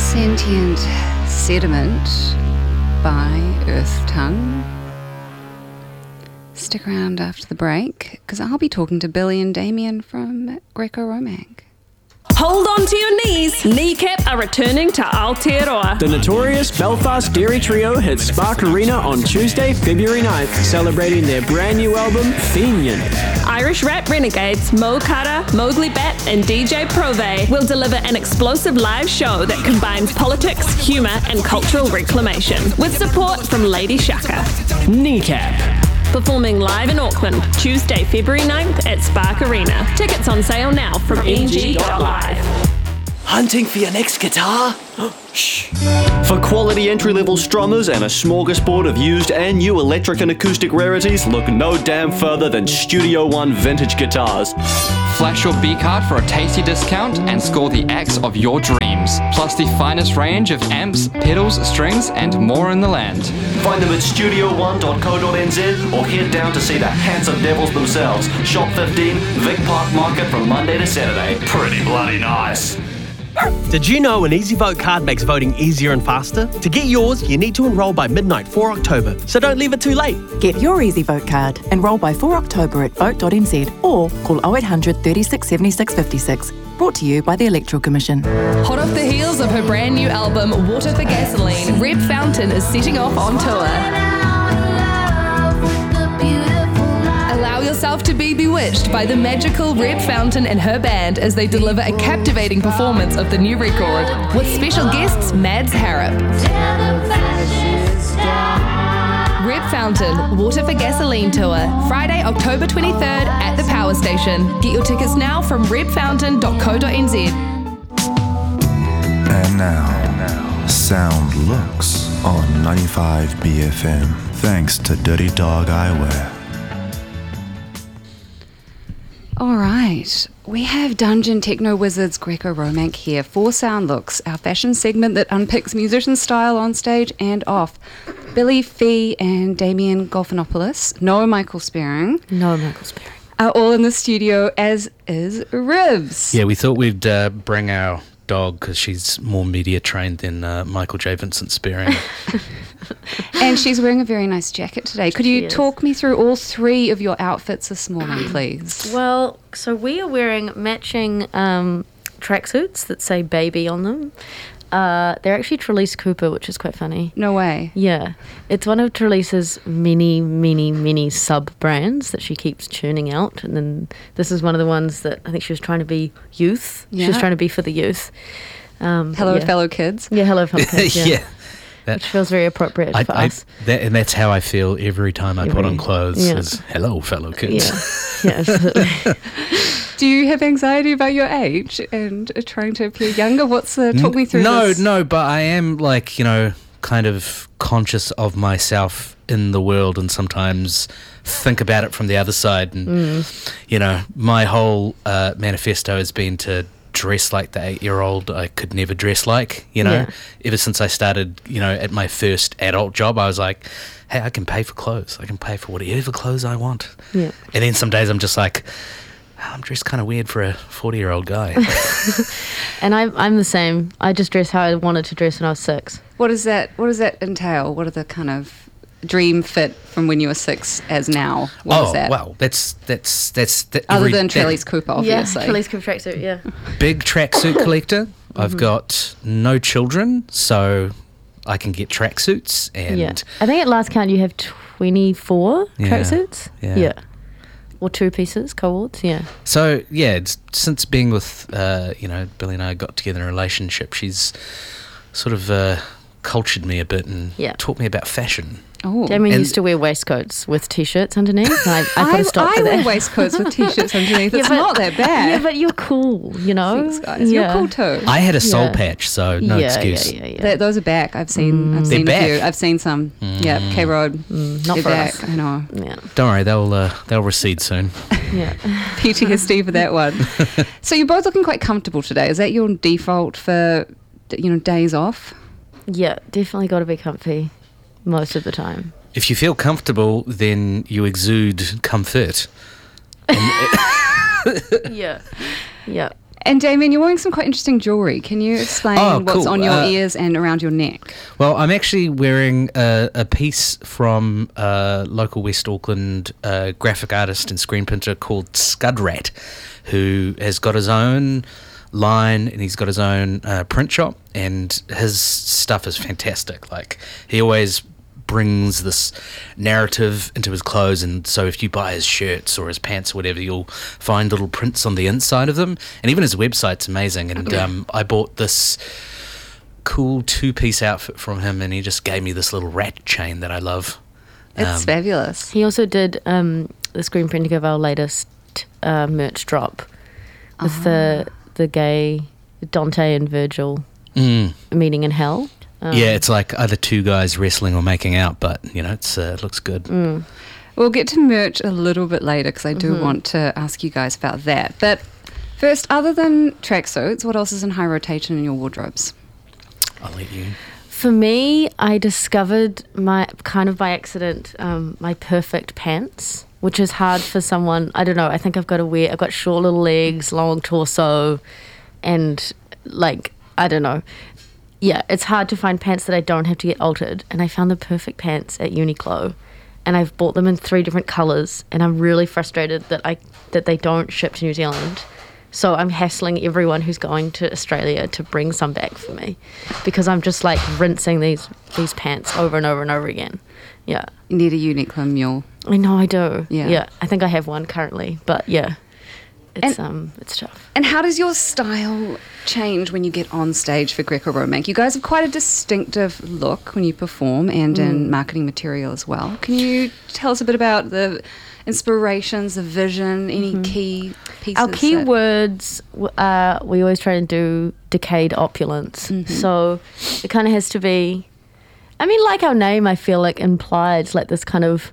Sentient Sediment by Earth Tongue. Stick around after the break, because I'll be talking to Billy and Damien from Greco-Romank. Hold on to your knees. Kneecap are returning to Aotearoa. The notorious Belfast Dairy Trio hits Spark Arena on Tuesday, February 9th, celebrating their brand new album, Fenian. Irish rap renegades Mo Kara, Mowgli Bat, and DJ Prove will deliver an explosive live show that combines politics, humour, and cultural reclamation, with support from Lady Shaka. Kneecap. Performing live in Auckland, Tuesday, February 9th at Spark Arena. Tickets on sale now from ng.live. Hunting for your next guitar? Shh. For quality entry-level strummers and a smorgasbord of used and new electric and acoustic rarities, look no damn further than Studio One Vintage Guitars. Flash your B-card for a tasty discount and score the axe of your dreams, plus the finest range of amps, pedals, strings, and more in the land. Find them at studio1.co.nz or head down to see the handsome devils themselves. Shop 15, Vic Park Market from Monday to Saturday. Pretty bloody nice. Did you know an EasyVote card makes voting easier and faster? To get yours, you need to enrol by midnight 4 October, so don't leave it too late. Get your EasyVote card. Enrol by 4 October at vote.nz or call 0800 36 76 56. Brought to you by the Electoral Commission. Hot off the heels of her brand new album, Water for Gasoline, Reb Fountain is setting off on tour. Allow yourself to be bewitched by the magical Reb Fountain and her band as they deliver a captivating performance of the new record, with special guests Mads Harrop. Reb Fountain, Water for Gasoline Tour, Friday, October 23rd at the Power Station. Get your tickets now from rebfountain.co.nz. And now, Sound Looks on 95 BFM, thanks to Dirty Dog Eyewear. All right, we have Dungeon Techno Wizards Greco-Romank here for Sound Looks, our fashion segment that unpicks musician style on stage and off. Billy Fee and Damien Golfinopoulos, no Michael Spearing, are all in the studio, as is Ribs. Yeah, we thought we'd bring our dog because she's more media trained than Michael J. Vincent Spearing. And she's wearing a very nice jacket today. Could you talk me through all three of your outfits this morning, please? Well, so we are wearing matching tracksuits that say baby on them. They're actually Trelise Cooper, which is quite funny. No way. Yeah. It's one of Trelise's many sub-brands that she keeps churning out. And then this is one of the ones that I think she was trying to be youth. Yeah. She was trying to be for the youth. Hello, fellow kids. Yeah, hello, fellow kids. Yeah. Yeah. Which feels very appropriate for us. And that's how I feel every time I put on clothes, is hello, fellow kids. Yeah, absolutely. Do you have anxiety about your age and trying to appear younger? Talk me through this. No, but I am kind of conscious of myself in the world and sometimes think about it from the other side. And, my whole manifesto has been to dress like the 8-year-old I could never dress like, Ever since I started, at my first adult job, I was like, hey, I can pay for clothes. I can pay for whatever clothes I want. Yeah. And then some days I'm just like, I'm dressed kind of weird for a 40-year-old guy. And I'm the same. I just dress how I wanted to dress when I was 6. What does that entail? What are the kind of dream fit from when you were 6 as now? What is that? Well, that's other than Trelise Cooper, obviously. Yeah, Trelise Cooper tracksuit, yeah. Big tracksuit collector. I've got no children, so I can get tracksuits. And I think at last count you have 24 tracksuits. Yeah. Or 2 pieces, co-ords, yeah. So, since being with, Billy and I got together in a relationship, she's sort of cultured me a bit and taught me about fashion. Oh, Damien used to wear waistcoats with T-shirts underneath. I put a stop to that. I wear waistcoats with T-shirts underneath. It's not that bad. Yeah, but you're cool, Thanks, guys. You're cool too. I had a soul patch, so no excuse. Yeah. Those are back. I've seen a few. I've seen some. Yeah, K-Road. Not they're for back. us. I know. Yeah. Don't worry, they'll recede soon. Yeah. PTSD for that one. So you're both looking quite comfortable today. Is that your default for, days off? Yeah, definitely got to be comfy most of the time. If you feel comfortable, then you exude comfort. Yeah. And Damien, you're wearing some quite interesting jewellery. Can you explain what's on your ears and around your neck? Well, I'm actually wearing a piece from local West Auckland graphic artist and screen printer called Scudrat, who has got his own line and he's got his own print shop, and his stuff is fantastic. Like, he always brings this narrative into his clothes, and so if you buy his shirts or his pants or whatever, you'll find little prints on the inside of them, and even his website's amazing. And I bought this cool 2-piece outfit from him, and he just gave me this little rat chain that I love. It's fabulous. He also did the screen printing of our latest merch drop with the gay Dante and Virgil meeting in hell. Yeah, it's like either two guys wrestling or making out, but, you know, it looks good. We'll get to merch a little bit later because I do want to ask you guys about that. But first, other than tracksuits, what else is in high rotation in your wardrobes? I'll let you. For me, I discovered by accident my perfect pants, which is hard for someone. I don't know. I think I've got short little legs, long torso, and I don't know. Yeah, it's hard to find pants that I don't have to get altered. And I found the perfect pants at Uniqlo, and I've bought them in 3 different colours. And I'm really frustrated that they don't ship to New Zealand. So I'm hassling everyone who's going to Australia to bring some back for me, because I'm just rinsing these pants over and over and over again. Yeah. You need a Uniqlo mule. I know I do. Yeah. I think I have one currently, but yeah. It's tough. And how does your style change when you get on stage for Greco-Romank? You guys have quite a distinctive look when you perform and in marketing material as well. Can you tell us a bit about the inspirations, the vision, any key pieces? Our key words, we always try to do decayed opulence. So it kind of has to be, like our name, I feel like implies this kind of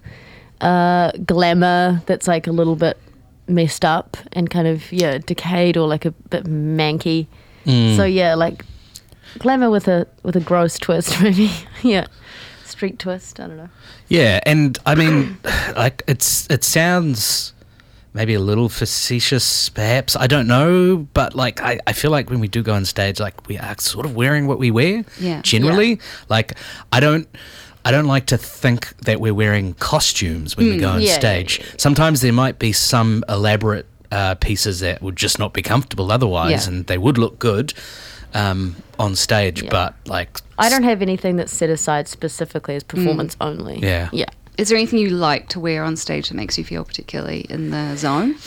glamour that's a little bit messed up and kind of decayed or a bit manky. So glamour with a gross twist, maybe. Street twist, I don't know. Yeah, and it sounds maybe a little facetious, perhaps, I don't know, but I feel like when we do go on stage, we are sort of wearing what we wear generally. I don't like to think that we're wearing costumes when we go on stage. Sometimes there might be some elaborate pieces that would just not be comfortable otherwise, and they would look good on stage, but I don't have anything that's set aside specifically as performance only. Yeah. Is there anything you like to wear on stage that makes you feel particularly in the zone?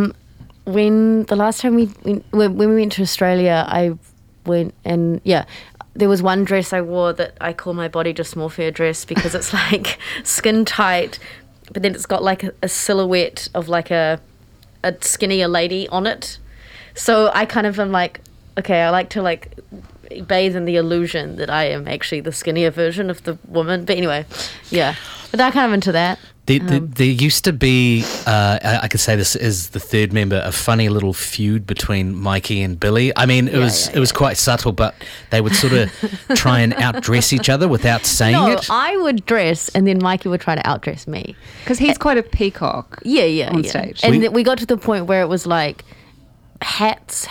When the last time when we went to Australia, I went and there was one dress I wore that I call my body dysmorphia dress, because it's skin tight, but then it's got a silhouette of a skinnier lady on it. So I kind of am okay, I like to bathe in the illusion that I am actually the skinnier version of the woman. But anyway, but I'm kind of into that. There used to be, I could say this is the third member, a funny little feud between Mikey and Billy. It was quite subtle, but they would sort of try and outdress each other without saying it. I would dress, and then Mikey would try to outdress me. Because he's quite a peacock on stage. And we got to the point where it was hats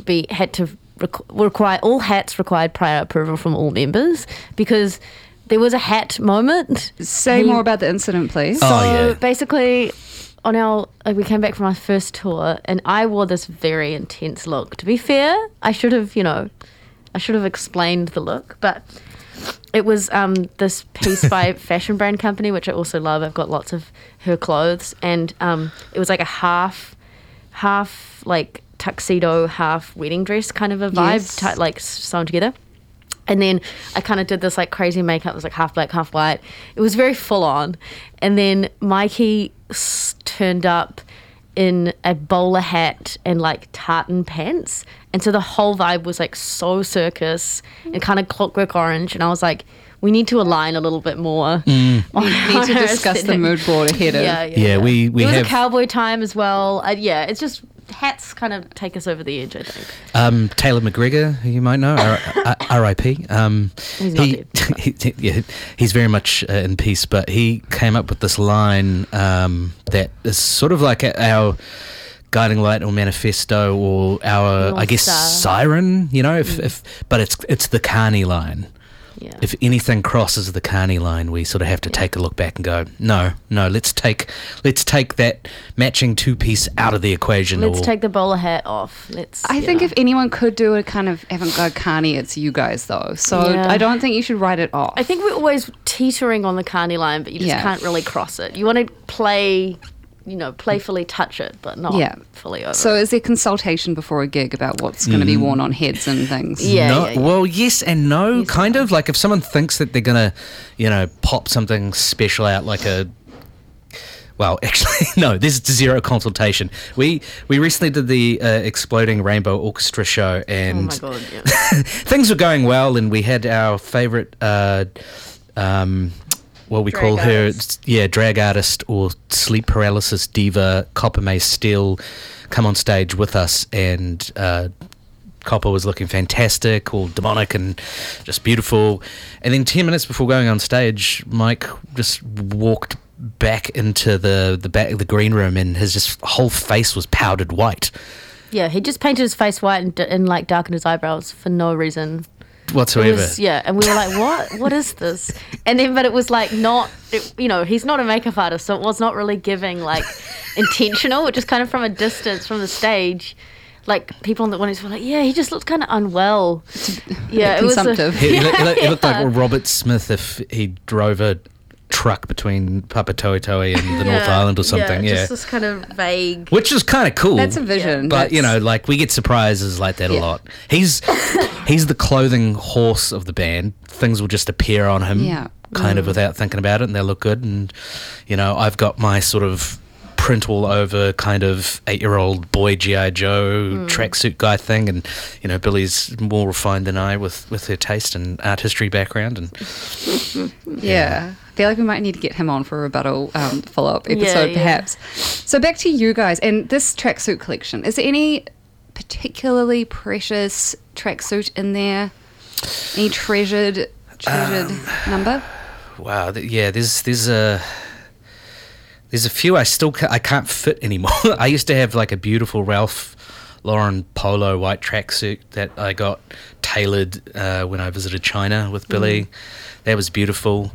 all hats required prior approval from all members, because there was a hat moment. Say more about the incident, please. Basically, on we came back from our first tour, and I wore this very intense look. To be fair, I should have explained the look, but it was this piece by Fashion Brand Company, which I also love. I've got lots of her clothes, and it was a half tuxedo, half wedding dress kind of a vibe, sewn together. And then I kind of did this crazy makeup. It was half black, half white. It was very full on. And then Mikey turned up in a bowler hat and tartan pants. And so the whole vibe was so circus and kind of Clockwork Orange. And I was we need to align a little bit more. We need to discuss the mood board ahead of. We it was have a cowboy time as well. It's just hats kind of take us over the edge, I think. Taylor McGregor, who you might know, R.I.P. He's not dead. He's very much in peace, but he came up with this line that is sort of our guiding light or manifesto or our, North I guess, Star. siren, you know, but it's the Carney line. Yeah. If anything crosses the Carney line, we sort of have to take a look back and go, no, let's take that matching two-piece out of the equation. Let's take the bowler hat off. I think if anyone could do a kind of avant-garde Carney, it's you guys, though. So Yeah. I don't think you should write it off. I think we're always teetering on the Carney line, but you just Yeah. can't really cross it. You want to playfully touch it, but not fully over. So is there consultation before a gig about what's going to be worn on heads and things? Well, yes and no, kind of. Like if someone thinks that they're going to, pop something special out like a... Well, actually, no, there's zero consultation. We recently did the Exploding Rainbow Orchestra show, and oh my God, yeah. things were going well, and we had our favourite... what we call her, drag artist or sleep paralysis diva, Copper May Steele, come on stage with us, and Copper was looking fantastic, all demonic and just beautiful. And then 10 minutes before going on stage, Mike just walked back into the green room, and his just whole face was powdered white. Yeah, he just painted his face white and like darkened his eyebrows for no reason whatsoever. And we were like, what is this? And then, but it was like he's not a makeup artist, so it was not really giving like intentional. It just kind of from a distance from the stage, like people on the audience were like, yeah, he just looked kind of unwell. Yeah, it was consumptive. He looked like Robert Smith if he drove a truck between Papatoetoe and the North Island or something. Yeah, just this kind of vague. Which is kind of cool. That's a vision. But like we get surprises like that a lot. He's the clothing horse of the band. Things will just appear on him, kind of without thinking about it, and they'll look good. And I've got my sort of print all over kind of 8-year-old boy G.I. Joe tracksuit guy thing, and Billy's more refined than I with her taste and art history background, and I feel like we might need to get him on for a rebuttal follow-up episode perhaps. So back to you guys and this tracksuit collection. Is there any particularly precious tracksuit in there? Any treasured number? Wow, there's a few I can't fit anymore. I used to have like a beautiful Ralph Lauren polo white tracksuit that I got tailored when I visited China with Billy. That was beautiful.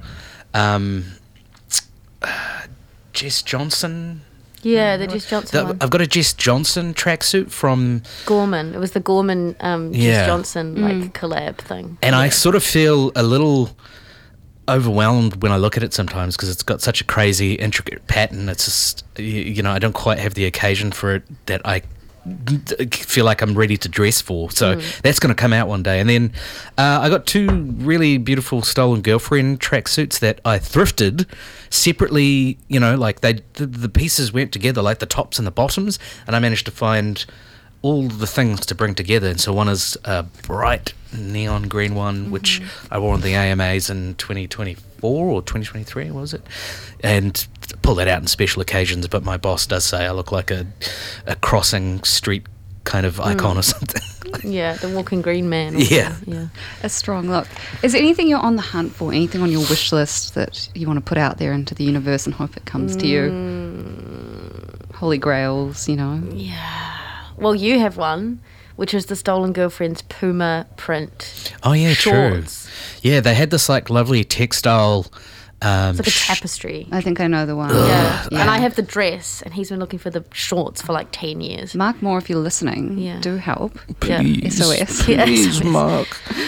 Jess Johnson. Yeah, the Jess Johnson one. I've got a Jess Johnson tracksuit from Gorman. It was the Gorman Jess Johnson like collab thing. And I sort of feel a little overwhelmed when I look at it sometimes because it's got such a crazy, intricate pattern. It's just, I don't quite have the occasion for it that I feel like I'm ready to dress for. So that's going to come out one day. And then I got 2 really beautiful Stolen Girlfriend tracksuits that I thrifted separately, like the pieces went together, like the tops and the bottoms, and I managed to find all the things to bring together. And so one is a bright neon green one, which I wore on the AMAs in 2024 or 2023, what was it? And pull that out in special occasions, but my boss does say I look like a crossing street kind of icon or something. Yeah, the walking green man. Yeah. A strong look. Is there anything you're on the hunt for, anything on your wish list that you want to put out there into the universe and hope it comes to you? Holy grails, Yeah. Well, you have one, which is the Stolen Girlfriend's Puma print. Oh yeah, shorts. True. Yeah, they had this like lovely textile. It's like a tapestry. I think I know the one. Yeah. And I have the dress, and he's been looking for the shorts for like 10 years. Mark Moore, if you're listening, do help. Please, SOS. Please, Mark.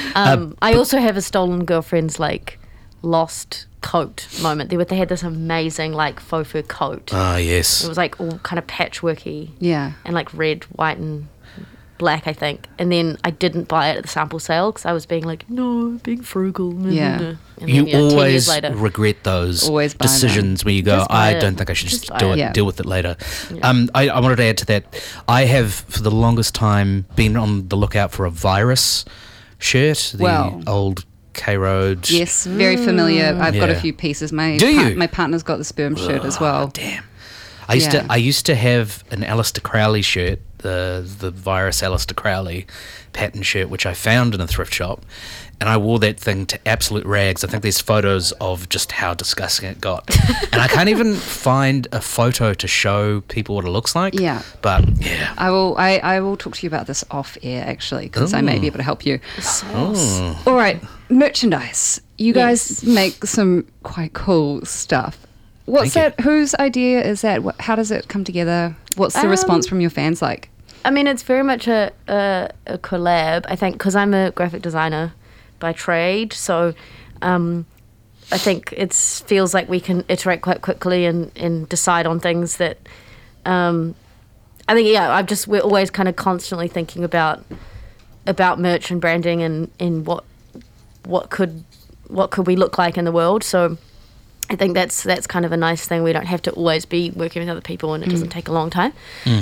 I also have a Stolen Girlfriend's like lost coat moment. They had this amazing like faux fur coat. Ah, yes. It was like all kind of patchworky. Yeah. And like red, white, and black, I think. And then I didn't buy it at the sample sale because I was being like, no, being frugal. Yeah. And you then, 10 years always later, regret those Always buy decisions where you go, I don't think I should just do it, deal with it later. Yeah. I wanted to add to that. I have, for the longest time, been on the lookout for a Virus shirt, the old K-Road. Yes, very familiar. I've got a few pieces. Do you? My partner's got the sperm shirt as well. Damn. I used to have an Aleister Crowley shirt the Virus Alistair Crowley pattern shirt, which I found in a thrift shop, and I wore that thing to absolute rags. I think there's photos of just how disgusting it got, and I can't even find a photo to show people what it looks like. Yeah, but yeah, I will talk to you about this off air actually, because I may be able to help you. All right, merchandise. You guys make some quite cool stuff. What's that? Whose idea is that? How does it come together? What's the response from your fans like? I mean, it's very much a collab, I think, because I'm a graphic designer by trade. So I think it feels like we can iterate quite quickly and decide on things that I think, we're always kind of constantly thinking about merch and branding and what could we look like in the world. So I think that's kind of a nice thing. We don't have to always be working with other people, and it doesn't take a long time.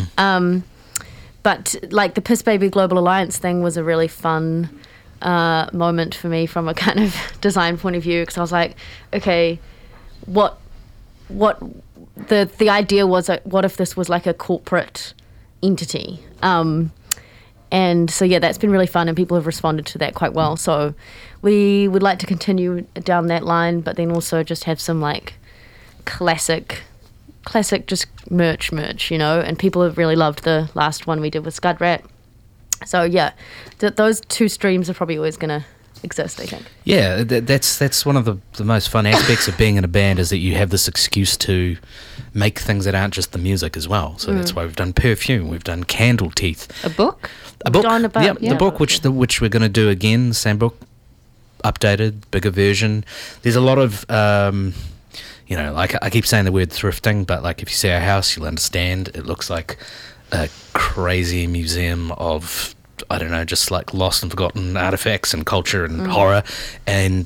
But like the Piss Baby Global Alliance thing was a really fun moment for me from a kind of design point of view, because I was like, okay, what the idea was, what if this was like a corporate entity? And so, that's been really fun, and people have responded to that quite well. So we would like to continue down that line, but then also just have some like classic just merch, and people have really loved the last one we did with Scud Rat. So those two streams are probably always going to exist, I think. Yeah, that's one of the most fun aspects of being in a band, is that you have this excuse to make things that aren't just the music as well. So that's why we've done perfume, we've done Candle Teeth, a book, the book which we're going to do again, the same book, updated, bigger version. There's a lot of like I keep saying the word thrifting, but like if you see our house, you'll understand. It looks like a crazy museum of, I don't know, just like lost and forgotten artifacts and culture and horror, and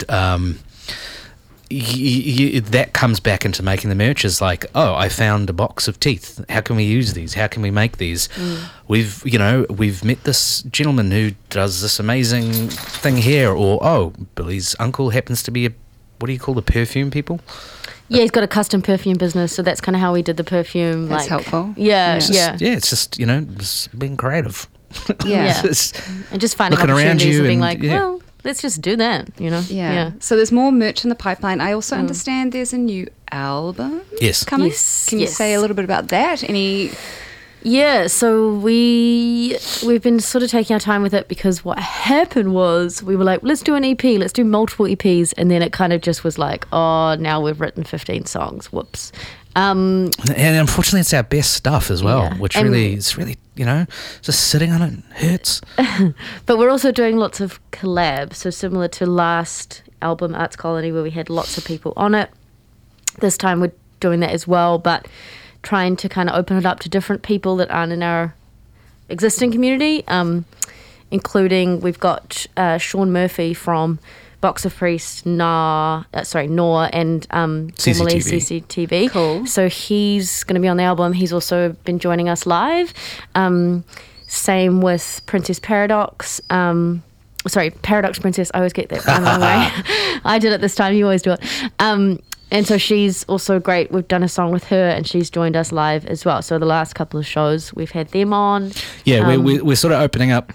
that comes back into making the merch. Is like, oh, I found a box of teeth. How can we use these? How can we make these? We've met this gentleman who does this amazing thing here, or Billy's uncle happens to be what do you call the perfume people? Yeah, he's got a custom perfume business, so that's kind of how we did the perfume. That's helpful. It's just just being creative. Yeah. And just finding opportunities and being like, well, let's just do that, Yeah. So there's more merch in the pipeline. I also understand there's a new album coming. Can you say a little bit about that? Yeah, so we've been sort of taking our time with it, because what happened was we were like, let's do an EP, let's do multiple EPs, and then it kind of just was like, oh, now we've written 15 songs, whoops. And unfortunately it's our best stuff as well, which it's really, just sitting on it hurts. But we're also doing lots of collabs, so similar to last album, Arts Colony, where we had lots of people on it. This time we're doing that as well, but trying to kind of open it up to different people that aren't in our existing community, including we've got Sean Murphy from Box of Priests, Noah, and formerly CCTV. Cool. So he's going to be on the album. He's also been joining us live. Same with Princess Paradox. Paradox Princess. I always get that wrong way. I did it this time. You always do it. And so she's also great. We've done a song with her, and she's joined us live as well. So the last couple of shows, we've had them on. Yeah, we're sort of opening up.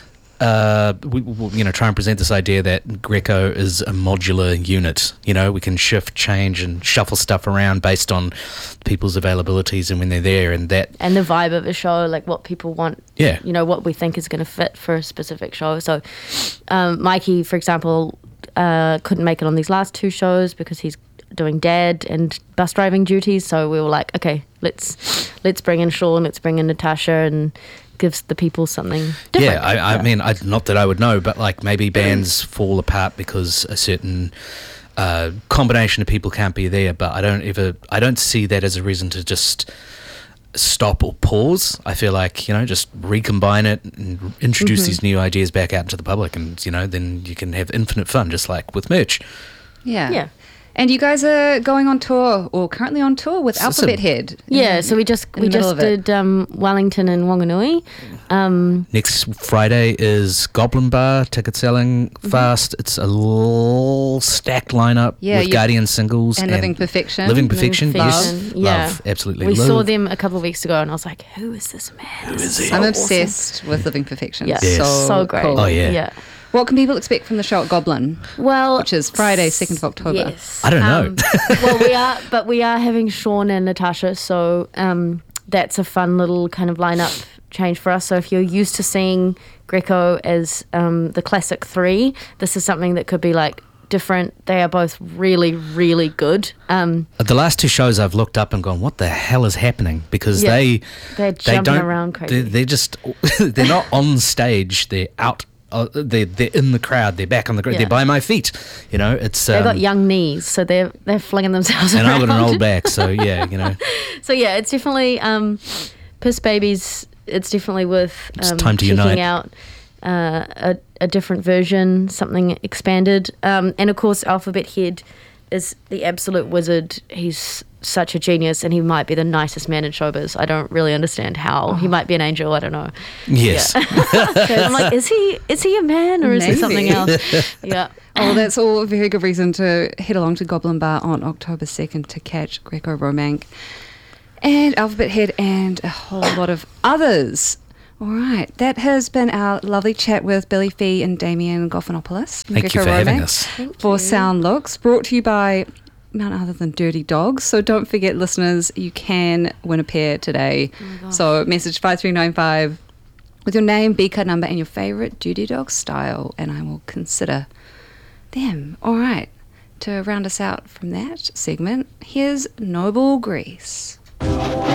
We try and present this idea that Greco is a modular unit. We can shift, change, and shuffle stuff around based on people's availabilities and when they're there, and the vibe of a show, like what people want. Yeah, what we think is going to fit for a specific show. So, Mikey, for example, couldn't make it on these last two shows because he's doing dad and bus driving duties. So we were like, okay, let's bring in Sean, let's bring in Natasha, and gives the people something different. Yeah, I mean, not that I would know, but like maybe bands fall apart because a certain combination of people can't be there, but I don't see that as a reason to just stop or pause. I feel like, just recombine it and introduce these new ideas back out into the public, and then you can have infinite fun, just like with merch. Yeah. And you guys are going on tour, or currently on tour with Alphabet Head. Yeah, so we just did Wellington and Wanganui. Next Friday is Goblin Bar, ticket selling fast. It's a stacked lineup with Guardian singles. And Living Perfection. Living Perfection, yes. Yeah. Love, absolutely. We saw them a couple of weeks ago and I was like, who is this man? Who is he? I'm obsessed with Living Perfection. Yeah, Yes. so great. Cool. Oh, yeah. What can people expect from the show at Goblin? Well, which is Friday, 2nd of October. Yes. I don't know. Well, we are having Sean and Natasha, so that's a fun little kind of lineup change for us. So if you're used to seeing Greco as the classic three, this is something that could be like different. They are both really, really good. The last two shows I've looked up and gone, what the hell is happening? Because they're they jumping don't around crazy. They're just they're not on stage. They're out. They're in the crowd. They're back on the ground. Yeah. They're by my feet. You know, it's They've got young knees, so they're flinging themselves and around. I've got an old back, so yeah, you know. So yeah, it's definitely Piss Babies. It's definitely worth It's time to checking unite. out a different version, something expanded, and of course Alphabet Head is the absolute wizard. He's such a genius, and he might be the nicest man in showbiz. I don't really understand how. He might be an angel. I don't know. Yes. I'm like, is he a man or is he Maybe. something else? Yeah. Oh, that's all a very good reason to head along to Goblin Bar on October 2nd to catch Greco Romank and Alphabet Head and a whole lot of others. All right, that has been our lovely chat with Billy Fee and Damien Goffinopoulos. Thank you for having us. For Sound Looks, brought to you by none other than Dirty Dogs. So don't forget, listeners, you can win a pair today. So message 5395 with your name, B-card number, and your favourite Dirty Dog style, and I will consider them. All right, to round us out from that segment, here's Noble Grease.